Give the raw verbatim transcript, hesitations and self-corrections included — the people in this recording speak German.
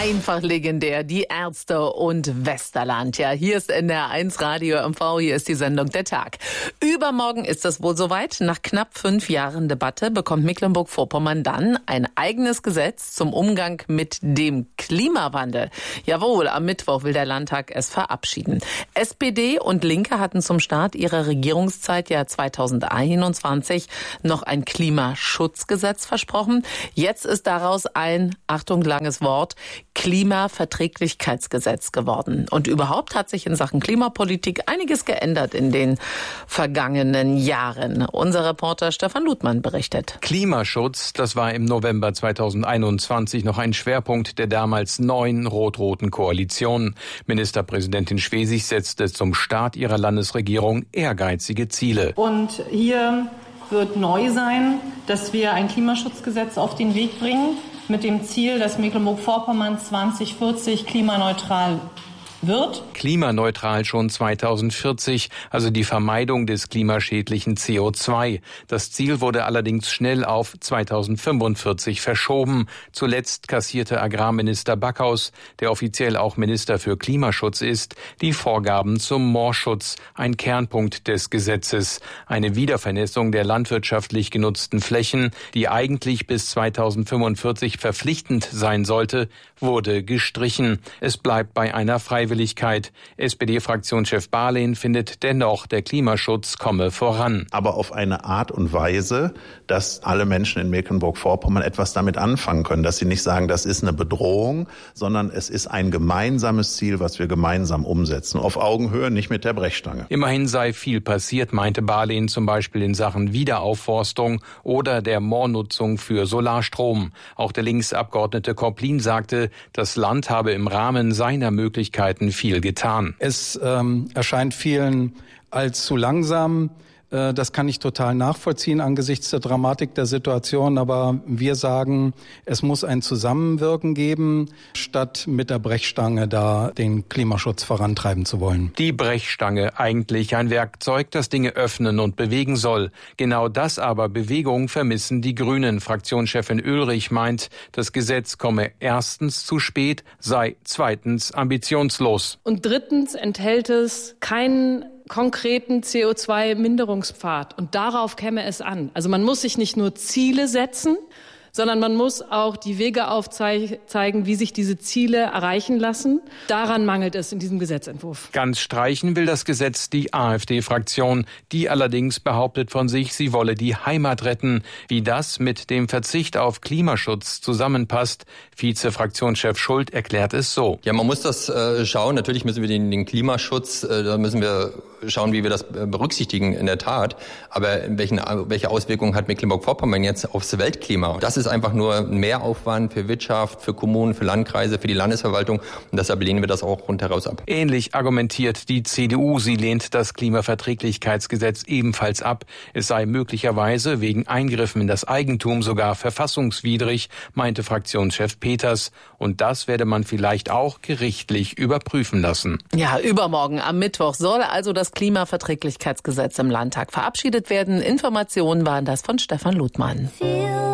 Einfach legendär, die Ärzte und Westerland. Ja, hier ist N D R eins Radio M V, hier ist die Sendung Der Tag. Übermorgen ist es wohl soweit. Nach knapp fünf Jahren Debatte bekommt Mecklenburg-Vorpommern dann ein eigenes Gesetz zum Umgang mit dem Klimawandel. Jawohl, am Mittwoch will der Landtag es verabschieden. S P D und Linke hatten zum Start ihrer Regierungszeit ja zweitausendeinundzwanzig noch ein Klimaschutzgesetz versprochen. Jetzt ist daraus ein, Achtung, langes Wort, Klimaverträglichkeitsgesetz geworden. Und überhaupt hat sich in Sachen Klimapolitik einiges geändert in den vergangenen Jahren. Unser Reporter Stefan Ludmann berichtet. Klimaschutz, das war im November zweitausendeinundzwanzig noch ein Schwerpunkt der damals neuen rot-roten Koalition. Ministerpräsidentin Schwesig setzte zum Start ihrer Landesregierung ehrgeizige Ziele. Und hier wird neu sein, dass wir ein Klimaschutzgesetz auf den Weg bringen, mit dem Ziel, dass Mecklenburg-Vorpommern zwanzig vierzig klimaneutral wird. Klimaneutral schon zweitausendvierzig, also die Vermeidung des klimaschädlichen C O zwei. Das Ziel wurde allerdings schnell auf zweitausendfünfundvierzig verschoben. Zuletzt kassierte Agrarminister Backhaus, der offiziell auch Minister für Klimaschutz ist, die Vorgaben zum Moorschutz, ein Kernpunkt des Gesetzes. Eine Wiedervernässung der landwirtschaftlich genutzten Flächen, die eigentlich bis zweitausendfünfundvierzig verpflichtend sein sollte, wurde gestrichen. Es bleibt bei einer Freiwilligkeit. S P D-Fraktionschef Barlehn findet dennoch, der Klimaschutz komme voran. Aber auf eine Art und Weise, dass alle Menschen in Mecklenburg-Vorpommern etwas damit anfangen können. Dass sie nicht sagen, das ist eine Bedrohung, sondern es ist ein gemeinsames Ziel, was wir gemeinsam umsetzen. Auf Augenhöhe, nicht mit der Brechstange. Immerhin sei viel passiert, meinte Barlehn, zum Beispiel in Sachen Wiederaufforstung oder der Moornutzung für Solarstrom. Auch der Linksabgeordnete Korplin sagte, das Land habe im Rahmen seiner Möglichkeiten viel getan. Es ähm, erscheint vielen als zu langsam. Äh, das kann ich total nachvollziehen angesichts der Dramatik der Situation. Aber wir sagen, es muss ein Zusammenwirken geben, statt mit der Brechstange da den Klimaschutz vorantreiben zu wollen. Die Brechstange, eigentlich ein Werkzeug, das Dinge öffnen und bewegen soll. Genau das aber, Bewegung, vermissen die Grünen. Fraktionschefin Ulrich meint, das Gesetz komme erstens zu spät, sei zweitens ambitionslos. Und drittens enthält es keinen konkreten C O zwei Minderungspfad. Und darauf käme es an. Also man muss sich nicht nur Ziele setzen, sondern man muss auch die Wege aufzeigen, wie sich diese Ziele erreichen lassen. Daran mangelt es in diesem Gesetzentwurf. Ganz streichen will das Gesetz die AfD-Fraktion. Die allerdings behauptet von sich, sie wolle die Heimat retten. Wie das mit dem Verzicht auf Klimaschutz zusammenpasst, Vize-Fraktionschef Schult erklärt es so. Ja, man muss das äh, schauen. Natürlich müssen wir den, den Klimaschutz, äh, da müssen wir schauen, wie wir das berücksichtigen in der Tat. Aber welchen, welche Auswirkungen hat Mecklenburg-Vorpommern jetzt aufs Weltklima? Das ist einfach nur ein Mehraufwand für Wirtschaft, für Kommunen, für Landkreise, für die Landesverwaltung. Und deshalb lehnen wir das auch rundheraus ab. Ähnlich argumentiert die C D U. Sie lehnt das Klimaverträglichkeitsgesetz ebenfalls ab. Es sei möglicherweise wegen Eingriffen in das Eigentum sogar verfassungswidrig, meinte Fraktionschef Peters. Und das werde man vielleicht auch gerichtlich überprüfen lassen. Ja, übermorgen am Mittwoch soll also das Klimaverträglichkeitsgesetz im Landtag verabschiedet werden. Informationen waren das von Stefan Ludmann.